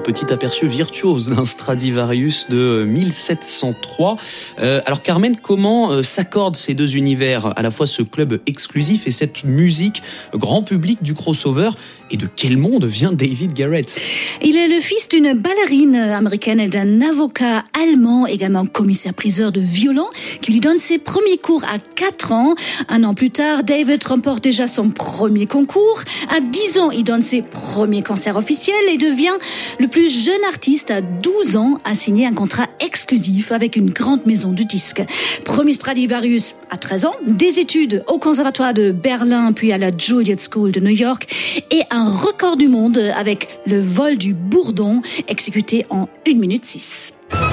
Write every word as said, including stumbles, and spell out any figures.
petit aperçu virtuose d'un Stradivarius de mille sept cent trois. Euh, alors Carmen, comment euh, s'accordent ces deux univers, à la fois ce club exclusif et cette musique grand public du crossover? Et de quel monde vient David Garrett? Il est le fils d'une ballerine américaine et d'un avocat allemand, également commissaire-priseur de violon, qui lui donne ses premiers cours à quatre ans. Un an plus tard, David remporte déjà son premier concours. À dix ans, il donne ses premiers concerts officiels et devient le plus jeune artiste à douze ans à signer un contrat exclusif avec une grande maison de disques. Premier Stradivarius à treize ans, des études au conservatoire de Berlin puis à la Juilliard School de New York et un record du monde avec le vol du bourdon exécuté en une minute six.